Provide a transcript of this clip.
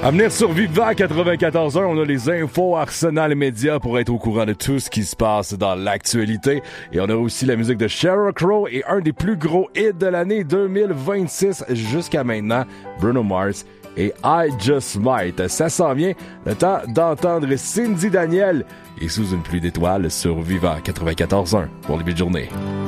À venir sur Vivant 94.1, on a les infos Arsenal Média pour être au courant de tout ce qui se passe dans l'actualité. Et on a aussi la musique de Sheryl Crow et un des plus gros hits de l'année 2026 jusqu'à maintenant, Bruno Mars et I Just Might. Ça s'en vient, le temps d'entendre Cindy Daniel et Sous une pluie d'étoiles sur Vivant 94.1 pour le début de journée.